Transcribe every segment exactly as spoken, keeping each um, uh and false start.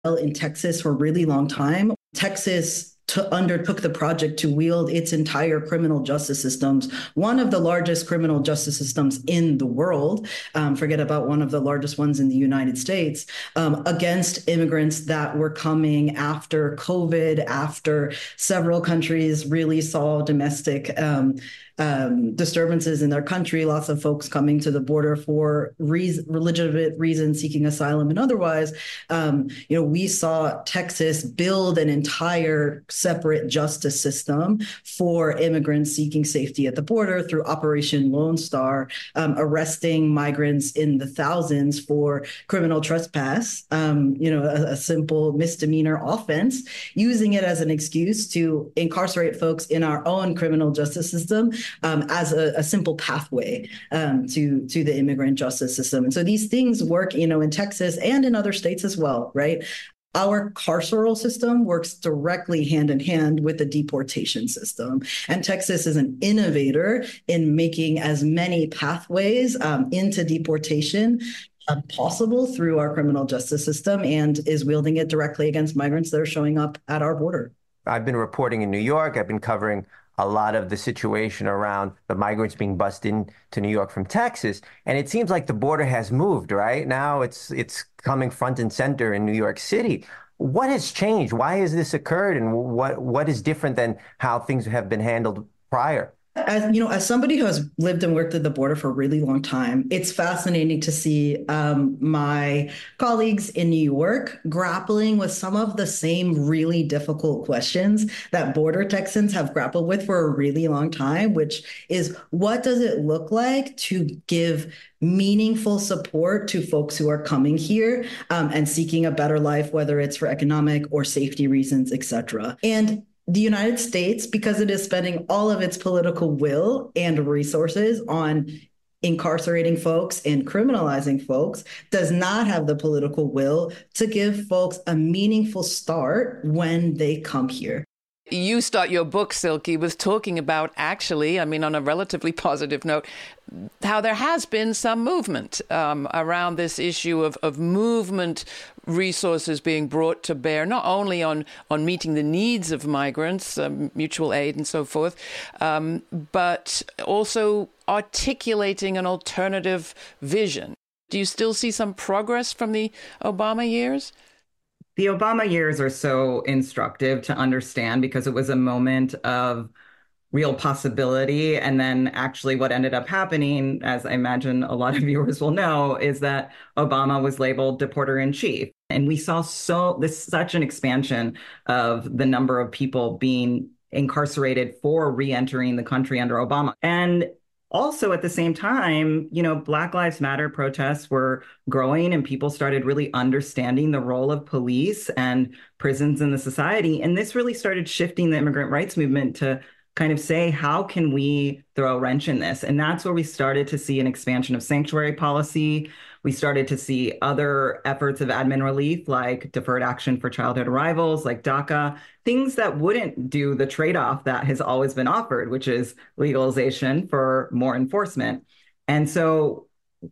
in Texas for a really long time. Texas to undertook the project to wield its entire criminal justice systems, one of the largest criminal justice systems in the world, um, forget about one of the largest ones in the United States, um, against immigrants that were coming after COVID, after several countries really saw domestic um, um, disturbances in their country, lots of folks coming to the border for reason, legitimate reasons, seeking asylum and otherwise. Um, you know, we saw Texas build an entire separate justice system for immigrants seeking safety at the border through Operation Lone Star, um, arresting migrants in the thousands for criminal trespass, um, you know, a, a simple misdemeanor offense, using it as an excuse to incarcerate folks in our own criminal justice system um, as a, a simple pathway um, to, to the immigrant justice system. And so these things work, you know, in Texas and in other states as well, right? Our carceral system works directly hand in hand with the deportation system. And Texas is an innovator in making as many pathways um, into deportation uh, possible through our criminal justice system, and is wielding it directly against migrants that are showing up at our border. I've been reporting in New York. I've been covering a lot of the situation around the migrants being bussed into New York from Texas. And it seems like the border has moved, right? Now it's it's coming front and center in New York City. What has changed? Why has this occurred? And what what is different than how things have been handled prior? As you know, as somebody who has lived and worked at the border for a really long time, it's fascinating to see um, my colleagues in New York grappling with some of the same really difficult questions that border Texans have grappled with for a really long time, which is, what does it look like to give meaningful support to folks who are coming here um, and seeking a better life, whether it's for economic or safety reasons, et cetera. And the United States, because it is spending all of its political will and resources on incarcerating folks and criminalizing folks, does not have the political will to give folks a meaningful start when they come here. You start your book, Silke, with talking about, actually, I mean, on a relatively positive note, how there has been some movement um, around this issue of, of movement resources being brought to bear, not only on, on meeting the needs of migrants, um, mutual aid and so forth, um, but also articulating an alternative vision. Do you still see some progress from the Obama years? The Obama years are so instructive to understand, because it was a moment of real possibility. And then actually what ended up happening, as I imagine a lot of viewers will know, is that Obama was labeled deporter in chief. And we saw so this such an expansion of the number of people being incarcerated for re-entering the country under Obama. And also, at the same time, you know, Black Lives Matter protests were growing, and people started really understanding the role of police and prisons in the society. And this really started shifting the immigrant rights movement to kind of say, how can we throw a wrench in this? And that's where we started to see an expansion of sanctuary policy. We started to see other efforts of admin relief, like deferred action for childhood arrivals, like DACA, things that wouldn't do the trade-off that has always been offered, which is legalization for more enforcement. And so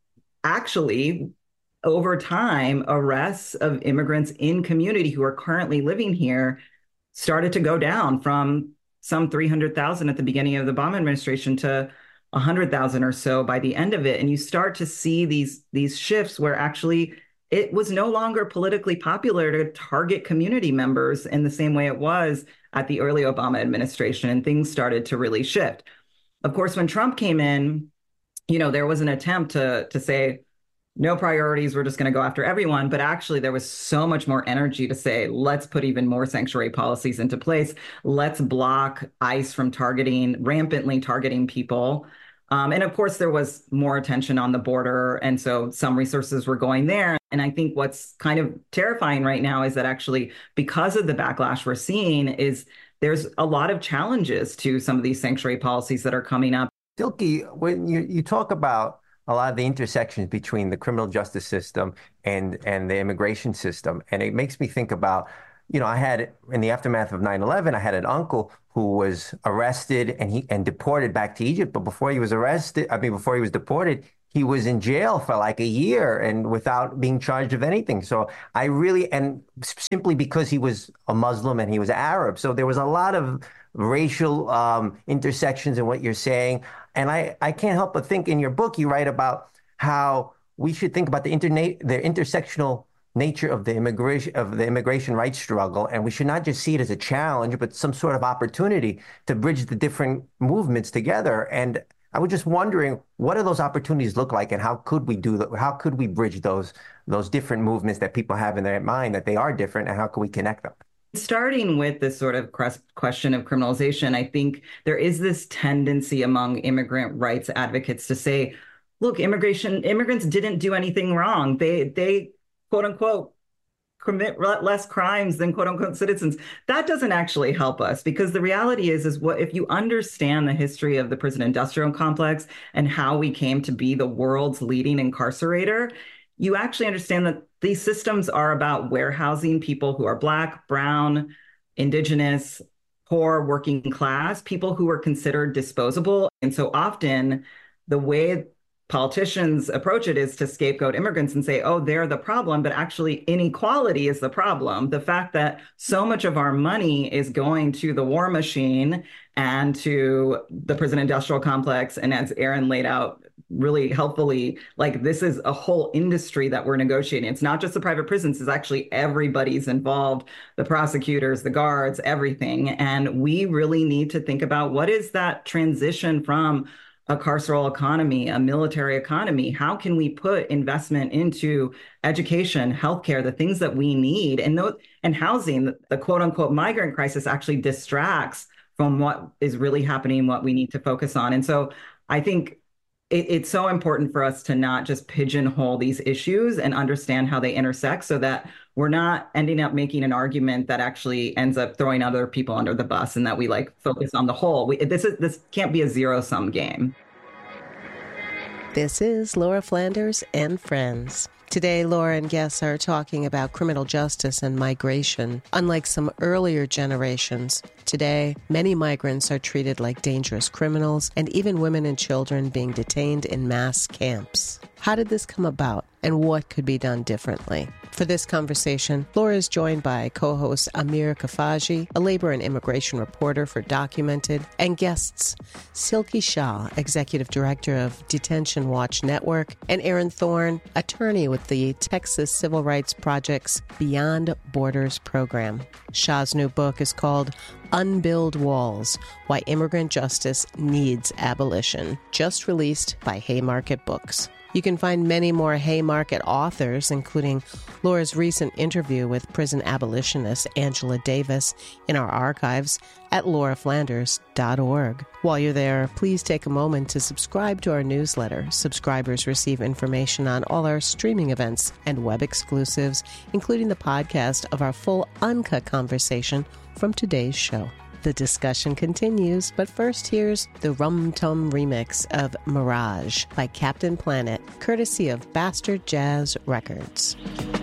actually, over time, arrests of immigrants in community who are currently living here started to go down from some three hundred thousand at the beginning of the Obama administration to one hundred thousand or so by the end of it. And you start to see these, these shifts where actually it was no longer politically popular to target community members in the same way it was at the early Obama administration, and things started to really shift. Of course, when Trump came in, you know, there was an attempt to, to say, no priorities, we're just going to go after everyone. But actually, there was so much more energy to say, let's put even more sanctuary policies into place. Let's block ICE from targeting, rampantly targeting people. Um, and of course, there was more attention on the border. And so some resources were going there. And I think what's kind of terrifying right now is that actually, because of the backlash we're seeing, is there's a lot of challenges to some of these sanctuary policies that are coming up. Silke, when you, you talk about a lot of the intersections between the criminal justice system and, and the immigration system, and it makes me think about, you know, I had, in the aftermath of nine eleven, I had an uncle who was arrested and he and deported back to Egypt. But before he was arrested, I mean, before he was deported, he was in jail for like a year and without being charged of anything. So I really, and simply because he was a Muslim and he was Arab. So there was a lot of racial um, intersections in what you're saying. And I, I can't help but think in your book, you write about how we should think about the interna- the intersectional nature of the immigration of the immigration rights struggle, and we should not just see it as a challenge, but some sort of opportunity to bridge the different movements together. And I was just wondering, what do those opportunities look like, and how could we do that? How could we bridge those those different movements that people have in their mind that they are different, and how can we connect them? Starting with this sort of question of criminalization, I think there is this tendency among immigrant rights advocates to say, look, immigration immigrants didn't do anything wrong. They they quote unquote commit less crimes than quote unquote citizens. That doesn't actually help us, because the reality is, is what if you understand the history of the prison industrial complex and how we came to be the world's leading incarcerator, you actually understand that these systems are about warehousing people who are Black, brown, indigenous, poor, working class, people who are considered disposable. And so often the way politicians approach it is to scapegoat immigrants and say, oh, they're the problem, but actually inequality is the problem. The fact that so much of our money is going to the war machine and to the prison industrial complex, and as Aaron laid out really helpfully, like this is a whole industry that we're negotiating. It's not just the private prisons, it's actually everybody's involved, the prosecutors, the guards, everything. And we really need to think about what is that transition from a carceral economy, a military economy? How can we put investment into education, healthcare, the things that we need, and no, and housing? The, the quote unquote migrant crisis actually distracts from what is really happening, what we need to focus on. And so I think it, it's so important for us to not just pigeonhole these issues and understand how they intersect, so that we're not ending up making an argument that actually ends up throwing other people under the bus, and that we like focus on the whole. We, this is this can't be a zero-sum game. This is Laura Flanders and Friends. Today, Laura and guests are talking about criminal justice and migration. Unlike some earlier generations, today, many migrants are treated like dangerous criminals, and even women and children being detained in mass camps. How did this come about, and what could be done differently? For this conversation, Laura is joined by co-host Amir Kafaji, a labor and immigration reporter for Documented, and guests Silky Shah, executive director of Detention Watch Network, and Aaron Thorne, attorney with the Texas Civil Rights Project's Beyond Borders program. Shah's new book is called Unbuild Walls: Why Immigrant Justice Needs Abolition, just released by Haymarket Books. You can find many more Haymarket authors, including Laura's recent interview with prison abolitionist Angela Davis, in our archives at laura flanders dot org. While you're there, please take a moment to subscribe to our newsletter. Subscribers receive information on all our streaming events and web exclusives, including the podcast of our full uncut conversation from today's show. The discussion continues, but first here's the Rum Tum remix of Mirage by Captain Planet, courtesy of Bastard Jazz Records.